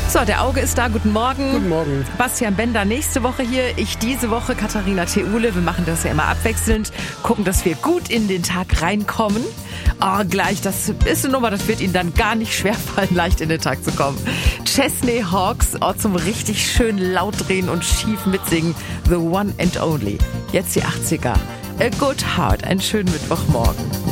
So, der Auge ist da. Guten Morgen. Guten Morgen. Bastian Bender nächste Woche hier, ich diese Woche, Katharina Theule. Wir machen das ja immer abwechselnd, gucken, dass wir gut in den Tag reinkommen. Oh, gleich, das ist eine Nummer, das wird Ihnen dann gar nicht schwerfallen, leicht in den Tag zu kommen. Chesney Hawks, zum richtig schön laut drehen und schief mitsingen. The One and Only. Jetzt die 80er. A Good Heart, einen schönen Mittwochmorgen.